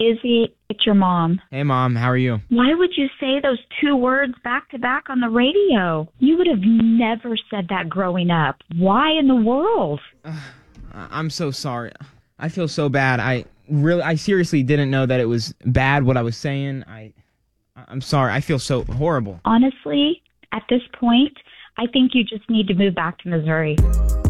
Izzy, it's your mom. Hey, Mom, how are you? Why would you say those two words back to back on the radio? You would have never said that growing up. Why in the world? I'm so sorry. I feel so bad. I seriously didn't know that it was bad what I was saying. I'm sorry. I feel so horrible. Honestly, at this point, I think you just need to move back to Missouri.